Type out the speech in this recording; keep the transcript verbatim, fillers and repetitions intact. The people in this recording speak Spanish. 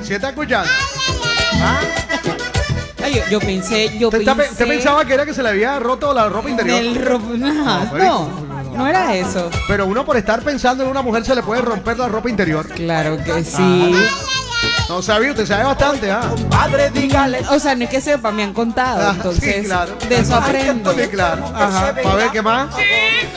¿Sí está escuchando? ¿Ah? Ay, yo, yo pensé, yo ¿Usted, pensé... ¿Usted pensaba que era que se le había roto la ropa interior? El ro... no, no, no era eso. Pero uno por estar pensando en una mujer se le puede romper la ropa interior. Claro que sí. No sabía, usted sabe bastante, ¿ah? Padre, dígale. O sea, no es que sepa, me han contado. Ah, entonces, sí, claro. de eso aprendo. Sí, claro. Ajá. ¿Para ver qué más?